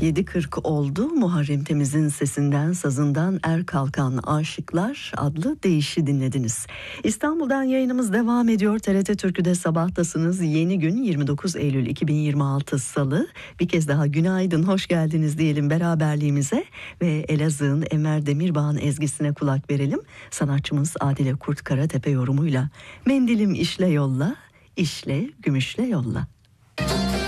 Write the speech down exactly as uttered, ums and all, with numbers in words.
yedi kırk oldu. Muharrem Temiz'in sesinden, sazından Er Kalkan Aşıklar adlı deyişi dinlediniz. İstanbul'dan yayınımız devam ediyor. T R T Türkü'de sabahtasınız. Yeni gün yirmi dokuz Eylül iki bin yirmi altı Salı. Bir kez daha günaydın, hoş geldiniz diyelim beraberliğimize ve Elazığ'ın Enver Demirbağ'ın ezgisine kulak verelim. Sanatçımız Adile Kurt Karatepe yorumuyla. Mendilim işle yolla, işle gümüşle yolla.